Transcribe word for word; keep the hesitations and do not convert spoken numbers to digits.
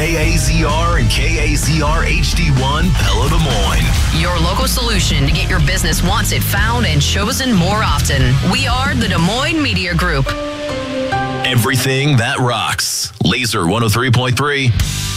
K A Z R and K A Z R H D one, Pella, Des Moines. Your local solution to get your business wanted, found, and chosen more often. We are the Des Moines Media Group. Everything that rocks. Laser one oh three point three.